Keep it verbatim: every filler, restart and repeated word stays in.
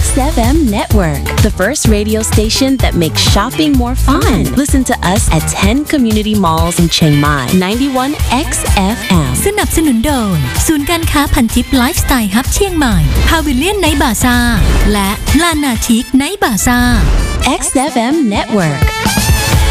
X F M Network, the first radio station that makes shopping more fun. Listen to us at ten community malls in Chiang Mai. ninety-one X F M สนับสนุนโดยศูนย์การค้าพันทิปไลฟ์สไตล์ฮับเชียงใหม่พาวิเลียนไนท์บาซ่าและลานาชิกไนท์บาซ่า X F M Network